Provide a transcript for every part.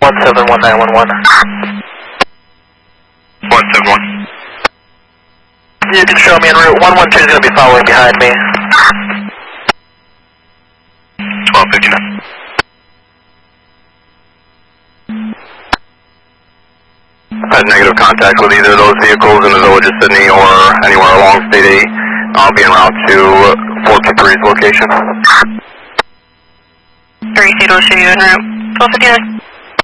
171911. 171. You can show me en route. 112 is going to be following behind me. 1259. I had negative contact with either of those vehicles in the village of Sydney or anywhere along State 8. I'll be en route to 423's location. 3 will show you en route. 1259.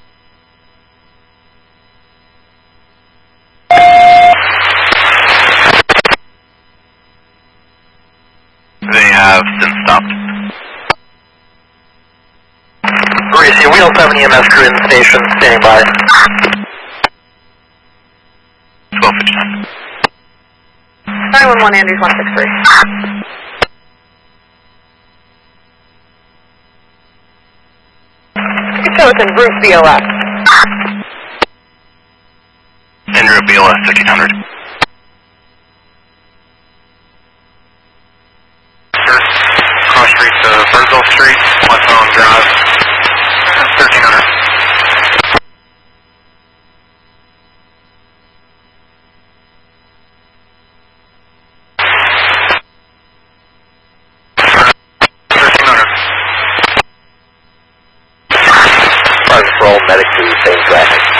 They have since stopped. Gracie, Wheel 7 EMS crew in the station, standing by. 1259. 911 Andrews 163. You can show us en route BLS. En route BLS 1500. Cross street to Burnsville Street, West Island Drive, 1300. Private for all medic to same traffic.